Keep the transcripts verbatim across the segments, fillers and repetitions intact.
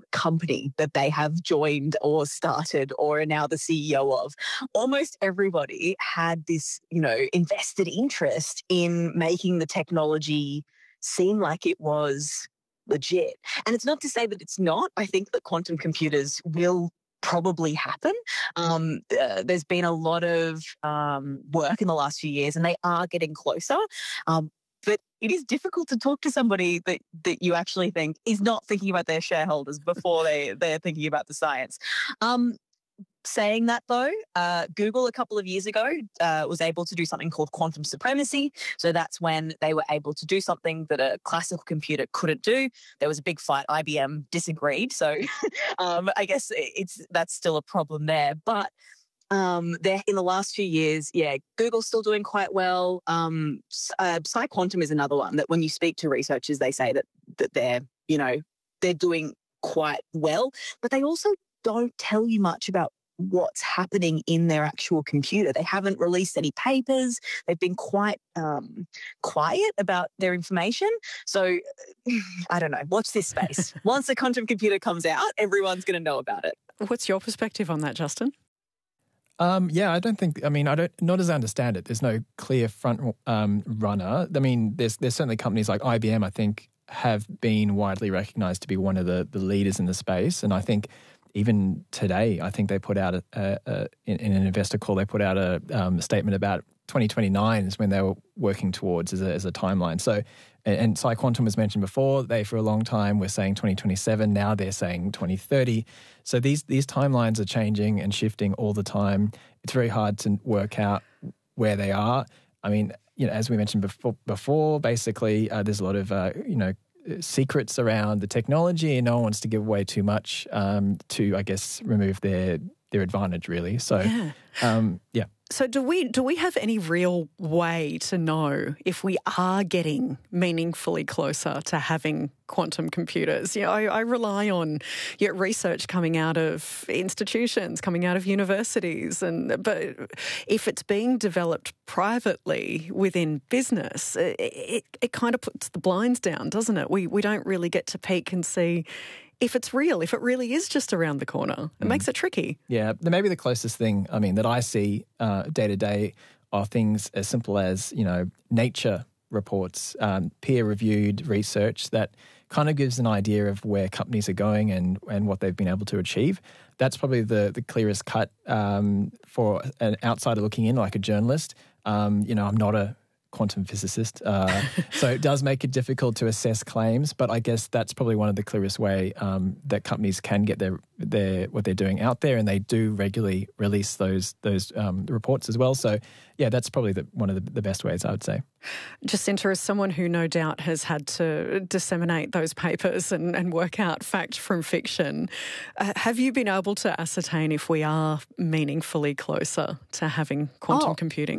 company that they have joined or started or are now the C E O of, almost everybody had this, you know, invested interest in making the technology seem like it was legit. And it's not to say that it's not. I think that quantum computers will probably happen. Um, uh, there's been a lot of um, work in the last few years and they are getting closer. Um, but it is difficult to talk to somebody that, that you actually think is not thinking about their shareholders before they, they're thinking about the science. Um, saying that though, uh, Google a couple of years ago uh, was able to do something called quantum supremacy. So that's when they were able to do something that a classical computer couldn't do. There was a big fight. I B M disagreed. So um, I guess it's that's still a problem there. But Um, there in the last few years, yeah, Google's still doing quite well. Um, uh, PsiQuantum is another one that when you speak to researchers, they say that that they're, you know, they're doing quite well, but they also don't tell you much about what's happening in their actual computer. They haven't released any papers. They've been quite um, quiet about their information. So I don't know. Watch this space. Once the quantum computer comes out, everyone's going to know about it. What's your perspective on that, Justin? Um, yeah, I don't think, I mean, I don't, not as I understand it, there's no clear front um, runner. I mean, there's there's certainly companies like I B M, I think, have been widely recognised to be one of the, the leaders in the space. And I think even today, I think they put out, a, a, a in, in an investor call, they put out a um, statement about twenty twenty-nine is when they were working towards as a, as a timeline. So, and, and PsiQuantum was mentioned before. They, for a long time, were saying twenty twenty-seven. Now they're saying twenty thirty. So these these timelines are changing and shifting all the time. It's very hard to work out where they are. I mean, you know, as we mentioned before, before basically, uh, there's a lot of uh, you know secrets around the technology, and no one wants to give away too much um, to, I guess, remove their their advantage, really. So, yeah. Um, yeah. So do we do we have any real way to know if we are getting meaningfully closer to having quantum computers? You know, I, I rely on your research coming out of institutions, coming out of universities, and but if it's being developed privately within business, it, it, it kind of puts the blinds down, doesn't it? We we don't really get to peek and see if it's real, if it really is just around the corner. It mm. makes it tricky. Yeah, maybe the closest thing, I mean, that I see uh, day to day are things as simple as, you know, Nature reports, um, peer-reviewed research that kind of gives an idea of where companies are going and, and what they've been able to achieve. That's probably the, the clearest cut um, for an outsider looking in, like a journalist. Um, you know, I'm not a quantum physicist. Uh, so it does make it difficult to assess claims, but I guess that's probably one of the clearest way um, that companies can get their their what they're doing out there, and they do regularly release those those um, reports as well. So yeah, that's probably the, one of the, the best ways, I would say. Jacinta, as someone who no doubt has had to disseminate those papers and, and work out fact from fiction, uh, have you been able to ascertain if we are meaningfully closer to having quantum oh. computing?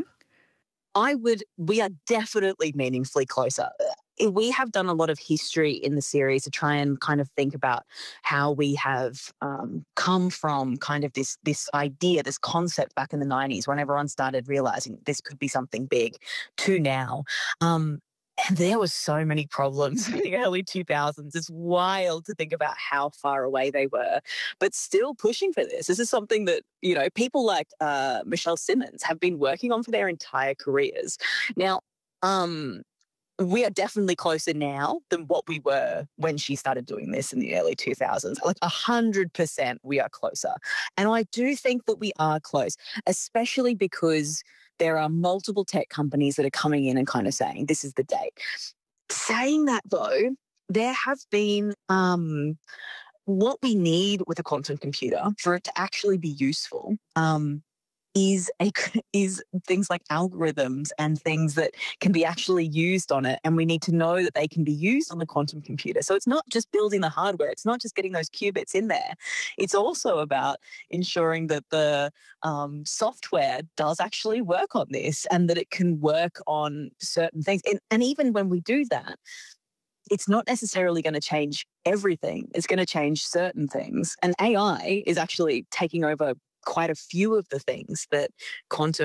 I would, we are definitely meaningfully closer. We have done a lot of history in the series to try and kind of think about how we have um, come from kind of this this idea, this concept back in the nineties when everyone started realizing this could be something big to now. Um, and there were so many problems in the early two thousands. It's wild to think about how far away they were, but still pushing for this. This is something that, you know, people like uh, Michelle Simmons have been working on for their entire careers. Now, um, we are definitely closer now than what we were when she started doing this in the early two thousands. Like one hundred percent we are closer. And I do think that we are close, especially because there are multiple tech companies that are coming in and kind of saying, this is the date. Saying that, though, there have been um, what we need with a quantum computer for it to actually be useful um, is a, is things like algorithms and things that can be actually used on it. And we need to know that they can be used on the quantum computer. So it's not just building the hardware. It's not just getting those qubits in there. It's also about ensuring that the um, software does actually work on this and that it can work on certain things. And, and even when we do that, it's not necessarily going to change everything. It's going to change certain things. And A I is actually taking over quite a few of the things that quantum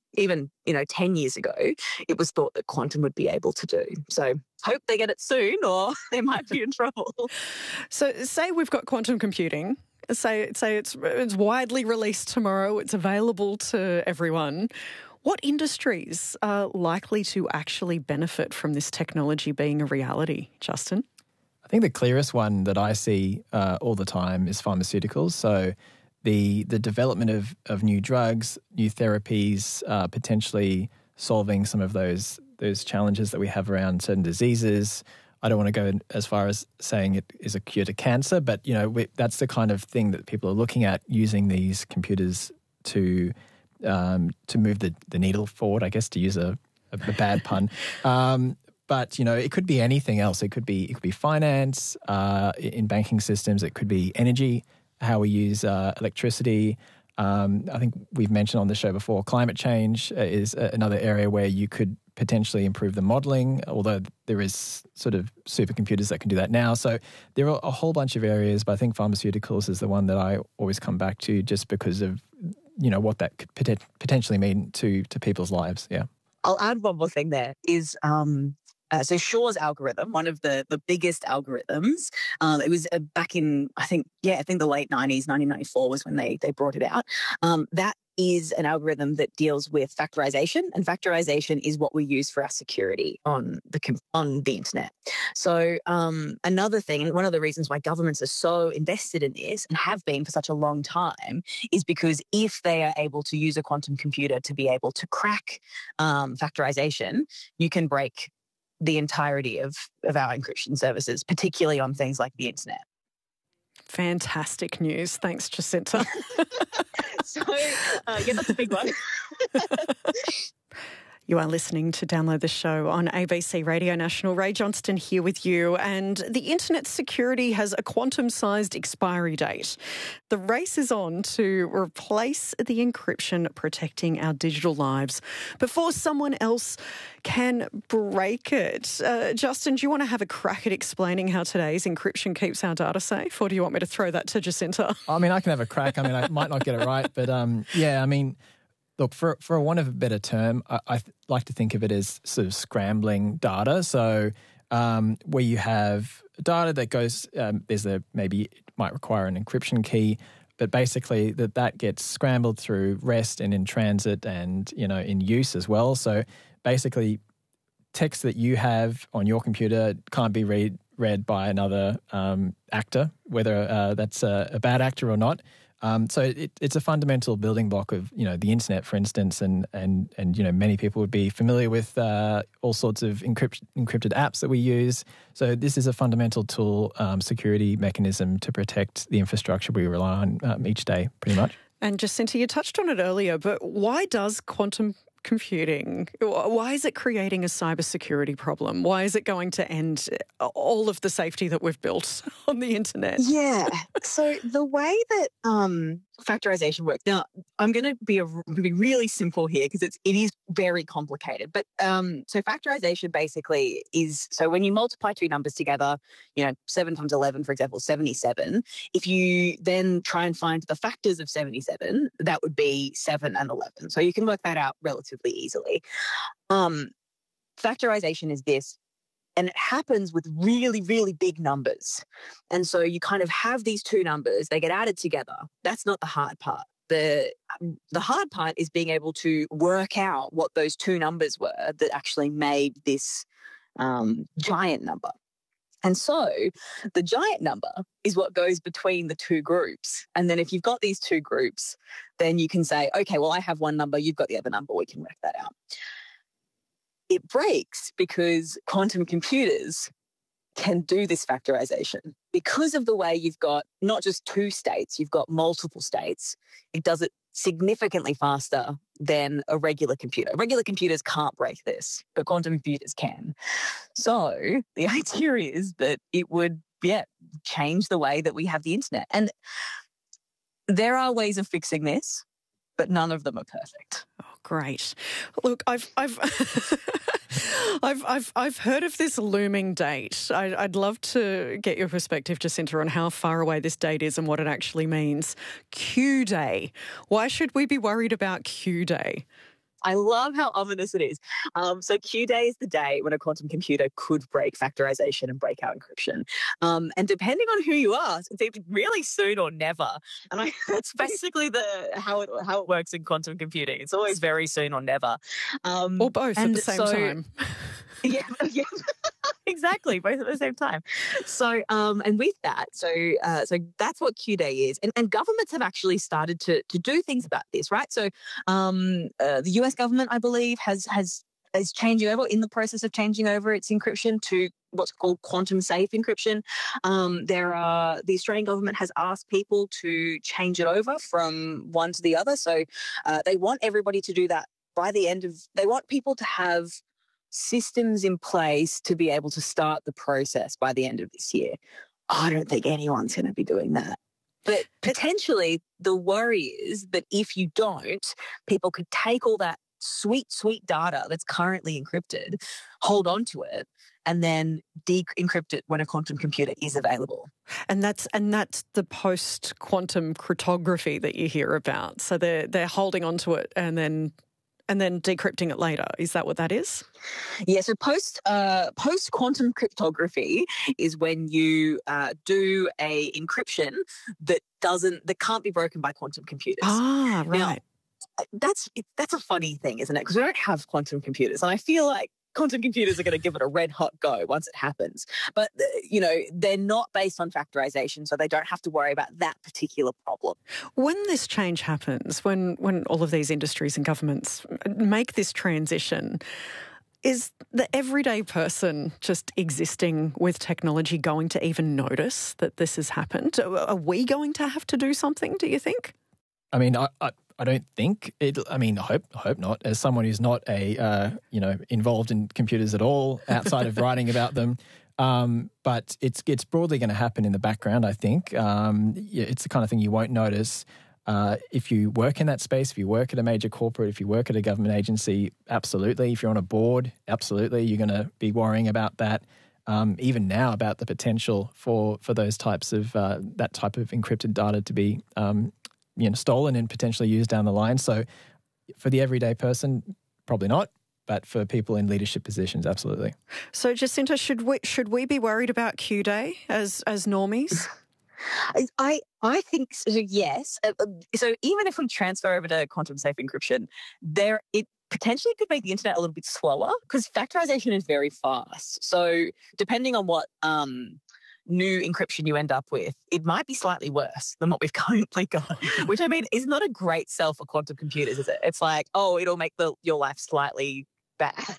even, you know, ten years ago, it was thought that quantum would be able to do. So hope they get it soon or they might be in trouble. So say we've got quantum computing. Say, say it's, it's widely released tomorrow. It's available to everyone. What industries are likely to actually benefit from this technology being a reality, Justin? I think the clearest one that I see uh, all the time is pharmaceuticals. So the the development of, of new drugs, new therapies, uh, potentially solving some of those those challenges that we have around certain diseases. I don't want to go as far as saying it is a cure to cancer, but you know we, that's the kind of thing that people are looking at, using these computers to um, to move the, the needle forward, I guess, to use a, a, a bad pun. Um, but you know, it could be anything else. It could be it could be finance, uh, in banking systems. It could be energy, how we use uh, electricity. Um, I think we've mentioned on the show before, climate change is another area where you could potentially improve the modelling, although there is sort of supercomputers that can do that now. So there are a whole bunch of areas, but I think pharmaceuticals is the one that I always come back to, just because of, you know, what that could pot- potentially mean to to people's lives. Yeah. I'll add one more thing there is um, Uh, so Shor's algorithm, one of the, the biggest algorithms, um, it was uh, back in, I think, yeah, I think the late nineties, nineteen ninety-four was when they, they brought it out. Um, that is an algorithm that deals with factorization, and factorization is what we use for our security on the on the internet. So um, another thing, and one of the reasons why governments are so invested in this and have been for such a long time, is because if they are able to use a quantum computer to be able to crack um, factorization, you can break the entirety of, of our encryption services, particularly on things like the internet. Fantastic news. Thanks, Jacinta. so, uh, yeah, that's a big one. You are listening to Download the Show on A B C Radio National. Ray Johnston here with you. And the internet security has a quantum-sized expiry date. The race is on to replace the encryption protecting our digital lives before someone else can break it. Uh, Justin, do you want to have a crack at explaining how today's encryption keeps our data safe, or do you want me to throw that to Jacinta? I mean, I can have a crack. I mean, I might not get it right, but um, yeah, I mean... Look, for for want of a better term, I, I like to think of it as sort of scrambling data. So um, where you have data that goes, um, there's a maybe it might require an encryption key, but basically that that gets scrambled through rest and in transit and you know in use as well. So basically, text that you have on your computer can't be read read by another um, actor, whether uh, that's a, a bad actor or not. Um, so it, it's a fundamental building block of, you know, the internet, for instance, and and and you know many people would be familiar with uh, all sorts of encrypt, encrypted apps that we use. So this is a fundamental tool, um, security mechanism to protect the infrastructure we rely on um, each day, pretty much. And Jacinta, you touched on it earlier, but why does quantum computing, why is it creating a cybersecurity problem? Why is it going to end all of the safety that we've built on the internet? Yeah. So the way that um, factorization works, now I'm going to be a, be really simple here because it's it is very complicated. But um, so factorization basically is, so when you multiply two numbers together, you know, seven times eleven, for example, seventy-seven. If you then try and find the factors of seventy-seven, that would be seven and eleven. So you can work that out relatively easily. Um, factorization is this, and it happens with really, really big numbers. And so you kind of have these two numbers, they get added together. That's not the hard part. The, the hard part is being able to work out what those two numbers were that actually made this um, giant number. And so the giant number is what goes between the two groups. And then if you've got these two groups, then you can say, okay, well, I have one number, you've got the other number, we can work that out. It breaks because quantum computers can do this factorization. Because of the way you've got not just two states, you've got multiple states, it does it significantly faster than a regular computer. Regular computers can't break this, but quantum computers can. So the idea is that it would, yeah, change the way that we have the internet. And there are ways of fixing this, but none of them are perfect. Oh, great. Look, I've I've I've I've I've heard of this looming date. I, I'd love to get your perspective, Jacinta, on how far away this date is and what it actually means. Q Day. Why should we be worried about Q Day? I love how ominous it is. Um, so Q-Day is the day when a quantum computer could break factorization and break out encryption. Um, and depending on who you ask, it's either really soon or never. And I, that's basically the how it how it works in quantum computing. It's always very soon or never. Um, or both at the same so, time. Yeah, yeah. Exactly, both at the same time. So, um, and with that, so, uh, so that's what Q-Day is, and, and governments have actually started to to do things about this, right? So, um, uh, the U S government, I believe, has has is changing over in the process of changing over its encryption to what's called quantum safe encryption. Um, there are the Australian government has asked people to change it over from one to the other. So, uh, they want everybody to do that by the end of. They want people to have systems in place to be able to start the process by the end of this year. I don't think anyone's going to be doing that. But potentially the worry is that if you don't, people could take all that sweet, sweet data that's currently encrypted, hold on to it, and then de-encrypt it when a quantum computer is available. And that's and that's the post-quantum cryptography that you hear about. So they're they're holding on to it and then And then decrypting it later. Is that what that is? Yeah, so post uh, post quantum cryptography is when you uh, do a encryption that doesn't that can't be broken by quantum computers. Ah, right. Now, that's that's a funny thing, isn't it? Because we don't have quantum computers, and I feel like quantum computers are going to give it a red hot go once it happens. But, you know, they're not based on factorization, so they don't have to worry about that particular problem. When this change happens, when, when all of these industries and governments make this transition, is the everyday person just existing with technology going to even notice that this has happened? Are we going to have to do something, do you think? I mean, I, I, I don't think it. I mean, I hope, I hope not. As someone who's not a, uh, you know, involved in computers at all, outside of writing about them, um, but it's it's broadly going to happen in the background. I think um, yeah, it's the kind of thing you won't notice uh, if you work in that space. If you work at a major corporate, if you work at a government agency, absolutely. If you're on a board, absolutely, you're going to be worrying about that. Um, even now, about the potential for for those types of uh, that type of encrypted data to be um, you know, stolen and potentially used down the line. So for the everyday person, probably not, but for people in leadership positions, absolutely. So Jacinta, should we should we be worried about Q-Day as as normies? I I think so, yes. So even if we transfer over to quantum safe encryption, there it potentially could make the internet a little bit slower because factorization is very fast. So depending on what um, new encryption you end up with, it might be slightly worse than what we've currently got, which I mean is not a great sell for quantum computers, is it? It's like, oh, it'll make the your life slightly bad.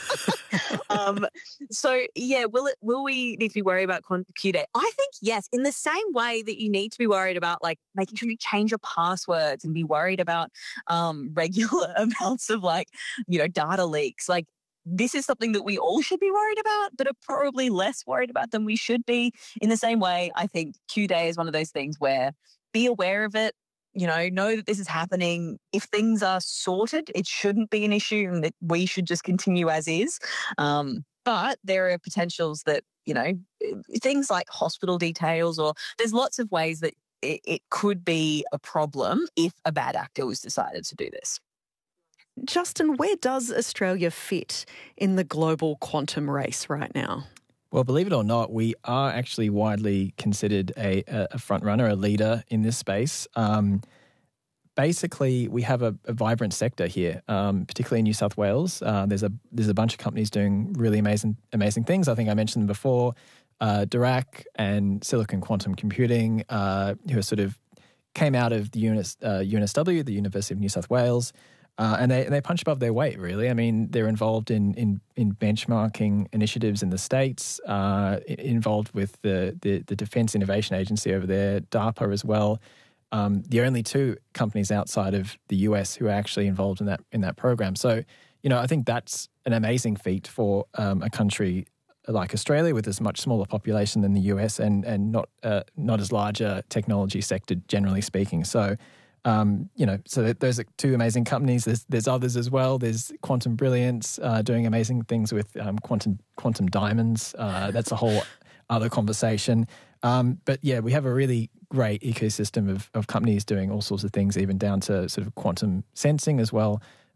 um, so yeah, will it? Will we need to be worried about Q-Day? I think yes, in the same way that you need to be worried about like making sure you change your passwords and be worried about um, regular amounts of like you know data leaks. Like this is something that we all should be worried about, but are probably less worried about than we should be. In the same way, I think Q-Day is one of those things where be aware of it. You know, know that this is happening. If things are sorted, it shouldn't be an issue and that we should just continue as is. Um, but there are potentials that, you know, things like hospital details or there's lots of ways that it, it could be a problem if a bad actor was decided to do this. Justin, where does Australia fit in the global quantum race right now? Well, believe it or not, we are actually widely considered a, a front runner, a leader in this space. Um, basically, we have a, a vibrant sector here, um, particularly in New South Wales. Uh, there's a there's a bunch of companies doing really amazing amazing things. I think I mentioned them before, uh, Dirac and Silicon Quantum Computing, uh, who are sort of came out of the U N S, uh, U N S W, the University of New South Wales. Uh, and they they punch above their weight, really. I mean, they're involved in in, in benchmarking initiatives in the States, uh, involved with the, the, the Defence Innovation Agency over there, DARPA as well. Um, the only two companies outside of the U S who are actually involved in that in that program. So, you know, I think that's an amazing feat for um, a country like Australia with a much smaller population than the U S and and not uh, not as large a technology sector, generally speaking. So. Um, you know, so those are two amazing companies. There's there's others as well. There's Quantum Brilliance uh, doing amazing things with um, quantum quantum diamonds. Uh, that's a whole other conversation. Um, but yeah, we have a really great ecosystem of, of companies doing all sorts of things, even down to sort of quantum sensing as well.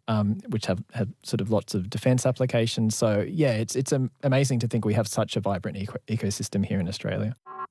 um, which have, have sort of lots of defence applications. So yeah, it's it's um, amazing to think we have such a vibrant eco- ecosystem here in Australia.